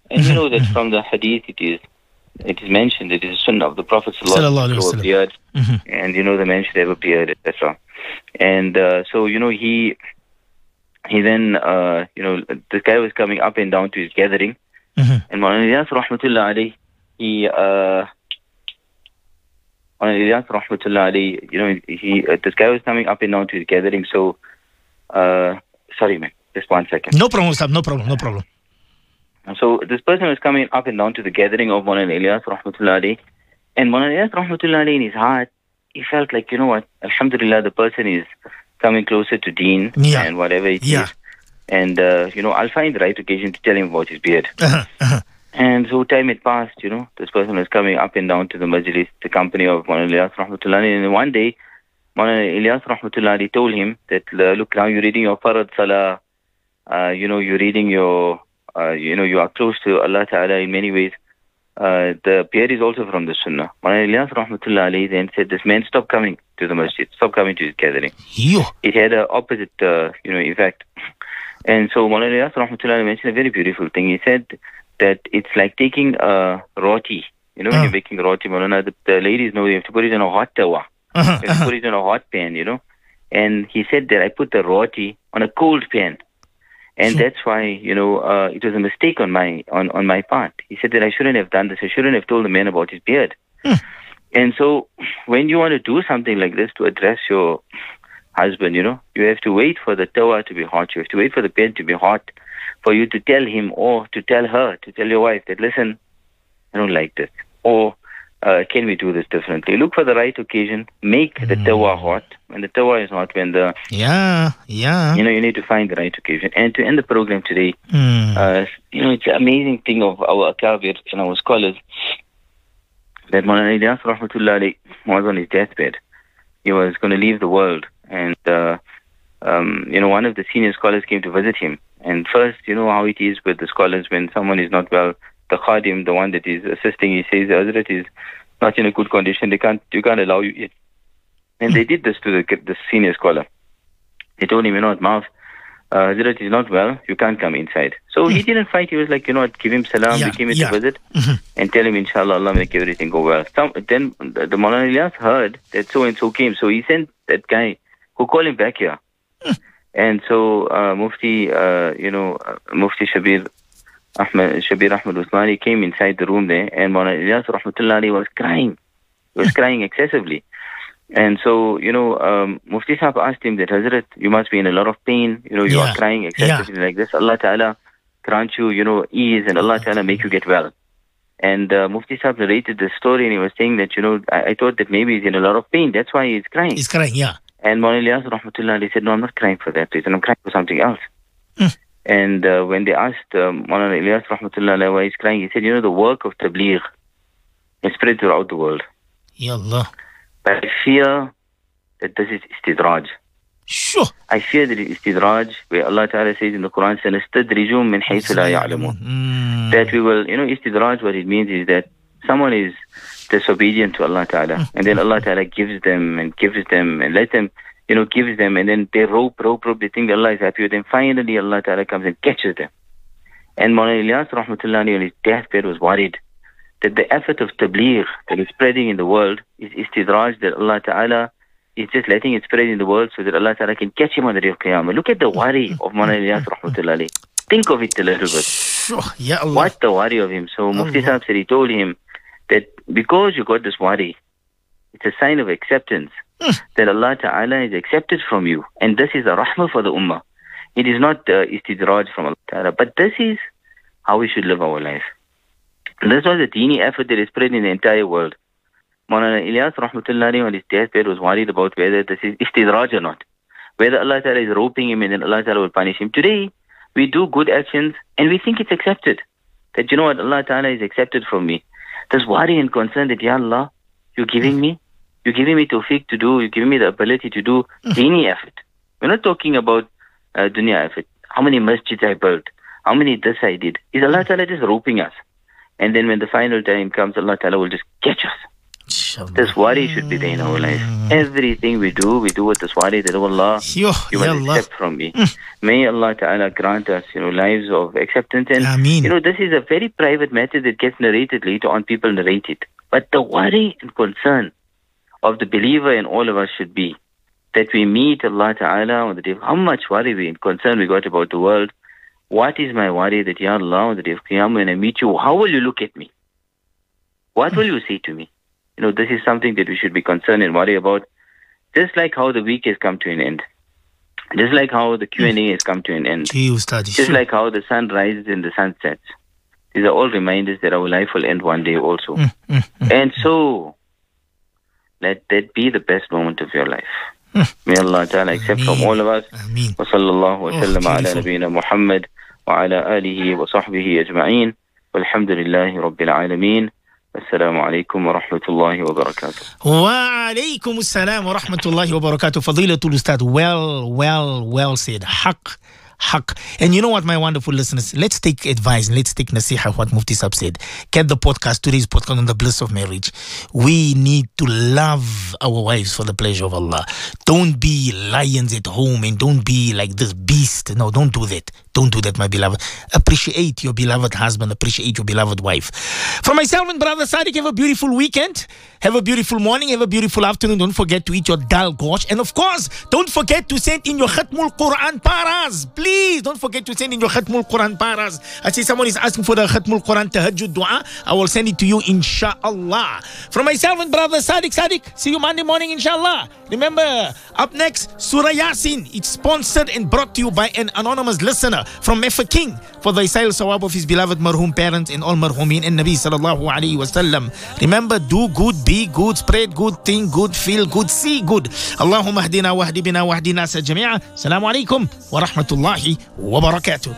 And you know that from the hadith it is mentioned, it is sunnah of the Prophet Sallallahu to alaihi grow a wasallam. beard, Mhm. and you know the man should have a beard, etc. And so you know he then you know this guy was coming up and down to his gathering, Mhm. and Maulana Ilyas rahmatullah alayhi, he Maulana Ilyas rahmatullah alayhi, you know he this guy was coming up and down to his gathering. So sorry man, just 1 second. No problem, Ustad. No problem. No problem. So this person was coming up and down to the gathering of Maulana Ilyas rahmatullah alayhi, and Maulana Ilyas rahmatullah alayhi in his heart, he felt like, you know what, alhamdulillah, the person is coming closer to deen Yeah. and whatever it Yeah. is. And, you know, I'll find the right occasion to tell him about his beard. Uh-huh. Uh-huh. And so time had passed, you know, this person was coming up and down to the majlis, the company of Maulana Ilyas rahmatullah alayhi, and one day, Maulana Ilyas rahmatullah alayhi told him that, look, now you're reading your farad salah, you know, you're reading your, you know, you are close to Allah Ta'ala in many ways. The beard is also from the Sunnah. Maulana Ilyas rahmatullah alayhi then said, this man, stop coming to the masjid, stop coming to his gathering. Yo. It had an opposite, you know, effect. And so Maulana Ilyas rahmatullah alayhi mentioned a very beautiful thing. He said that it's like taking a roti. You know, when you're making roti, Maulana, the ladies know you have to put it in a hot tawa. Uh-huh. You have to put it in a hot pan, you know. And he said that I put the roti on a cold pan. And that's why, you know, it was a mistake on my part. He said that I shouldn't have done this. I shouldn't have told the man about his beard. And so when you want to do something like this to address your husband, you know, you have to wait for the tawa to be hot. You have to wait for the pan to be hot for you to tell him or to tell her, to tell your wife that, listen, I don't like this. Or can we do this differently? Look for the right occasion. Make the tawa hot. When the tawa is hot, when the... Yeah. You know, you need to find the right occasion. And to end the program today, you know, it's an amazing thing of our akabir and our scholars that Maulana Ilyas rahmatullah alayhi was on his deathbed. He was going to leave the world. And, you know, one of the senior scholars came to visit him. And first, you know how it is with the scholars when someone is not well, the khadim, the one that is assisting, he says, the Hazrat is not in a good condition. You can't allow you yet. And they did this to the senior scholar. They told him, you know what, Maaf, Hazrat is not well, you can't come inside. So he didn't fight. He was like, you know what, give him salam, we came in to visit, and tell him, inshallah, Allah make everything go well. Then the Maulana Ilyas heard that so-and-so came. So he sent that guy who called him back here. And so Mufti Shabir Ahmed Usmani came inside the room there, and Maulana Ilyas rahmatullah alayhi was crying. He was crying excessively. And so, you know, Mufti Sahib asked him that, Hazrat, you must be in a lot of pain. You know, you are crying excessively like this. Allah Ta'ala grant you, you know, ease, and Allah Ta'ala make you get well. And Mufti Sahib narrated the story, and he was saying that, you know, I thought that maybe he's in a lot of pain. That's why he's crying. He's crying, yeah. And Maulana Ilyas rahmatullah alayhi said, no, I'm not crying for that reason. I'm crying for something else. And when they asked Maulana Ilyas rahmatullah alayhi why he's crying, he said, you know, the work of tabligh is spread throughout the world. Ya Allah. But I fear that this is istidraj. Sure. I fear that it is istidraj, where Allah Ta'ala says in the Quran, سَنَسْتَدْرِجُهُمْ مِنْ حَيْثُ لَا يَعْلَمُونَ. That we will, you know, istidraj, what it means is that someone is disobedient to Allah Ta'ala, and then Allah Ta'ala gives them and let them, you know, gives them, and then they rope, they think Allah is happy with them. Finally, Allah Ta'ala comes and catches them. And Maulana Ilyas rahmatullah alayhi on his deathbed was worried that the effort of tabligh that is spreading in the world is istidraj, that Allah Ta'ala is just letting it spread in the world so that Allah Ta'ala can catch him on the day of Qiyamah. Look at the worry of Maulana Ilyas rahmatullah alayhi. Think of it a little bit. Sure. Ya Allah. What the worry of him. So Mufti Sahib said, he told him that because you got this worry, it's a sign of acceptance that Allah Ta'ala is accepted from you. And this is a rahmah for the ummah. It is not istidraj from Allah Ta'ala. But this is how we should live our life. And this was a teeny effort that is spread in the entire world. Maulana Ilyas rahmatullah alayhi on his deathbed was worried about whether this is istidraj or not. Whether Allah Ta'ala is roping him and then Allah Ta'ala will punish him. Today, we do good actions and we think it's accepted. That, you know what, Allah Ta'ala is accepted from me. This worry and concern that, Ya Allah, you're giving me tawfiq to do, you're giving me the ability to do any effort. We're not talking about dunya effort. How many masjids I built? How many this I did? Is Allah Ta'ala just roping us? And then when the final time comes, Allah Ta'ala will just catch us. This worry should be there in our life. Everything we do with this worry that, oh Allah, you will accept from me. May Allah Ta'ala grant us, lives of acceptance. And, Ameen. This is a very private matter that gets narrated later on. People narrate it. But the worry and concern of the believer in all of us should be that we meet Allah Ta'ala on the day of how much worry and concern we got about the world. What is my worry that, Ya Allah, on the day of Qiyamah, when I meet you, how will you look at me? What will you say to me? This is something that we should be concerned and worry about. Just like how the week has come to an end. Just like how the Q&A has come to an end. Just like how the sun rises and the sun sets. These are all reminders that our life will end one day also. And so, let that be the best moment of your life. May Allah Ta'ala accept from all of us. Wa sallallahu wa sallam ala nabiyyina Muhammad wa ala alihi wa sahbihi ajma'een. Walhamdulillahi rabbil alameen. Assalamu alaikum wa rahmatullahi wa barakatuh. Wa alaikum assalam wa rahmatullahi wa barakatuh. Fadilatul Ustad. Well said. Haq. And you know what, my wonderful listeners? Let's take advice and let's take nasiha, what Mufti Sahib said. Get the podcast, today's podcast on the bliss of marriage. We need to love our wives for the pleasure of Allah. Don't be lions at home and don't be like this beast. No, don't do that. Don't do that, my beloved. Appreciate your beloved husband. Appreciate your beloved wife. For myself and brother Sadiq, have a beautiful weekend. Have a beautiful morning. Have a beautiful afternoon. Don't forget to eat your dal gosh. And of course, don't forget to send in your Khatmul Quran paras. Please don't forget to send in your Khatmul Quran paras. I see someone is asking for the Khatmul Quran Tahajjud dua. I will send it to you, inshallah. From myself and brother Sadiq, see you Monday morning, inshallah. Remember, up next, Surah Yasin. It's sponsored and brought to you by an anonymous listener from Mefa King for the Isail Sawab of his beloved marhum parents and all marhumin and Nabi sallallahu alayhi wasallam. Remember, do good, be good, spread good, think good, feel good, see good. Allahumma hdina wahdi bina wahdina sa jami'a. Assalamu alaikum wa rahmatullahi wa barakatuh.